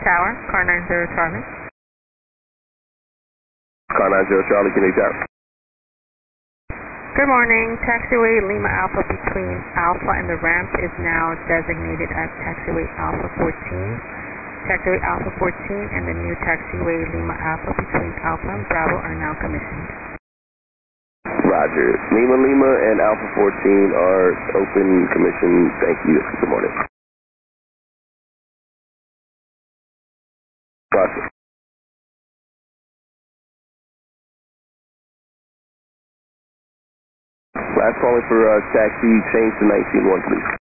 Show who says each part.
Speaker 1: Tower, car 90 Charlie.
Speaker 2: Car 90 Charlie, Kennedy Tower.
Speaker 1: Good morning. Taxiway Lima Alpha between Alpha and the ramp is now designated as Taxiway Alpha 14. Taxiway Alpha 14 and the new Taxiway Lima Alpha between Alpha and Bravo are now commissioned.
Speaker 2: Roger. Lima Lima and Alpha 14 are open commission. Thank you. Good morning. Roger. Last calling for taxi, change to 19-1, please.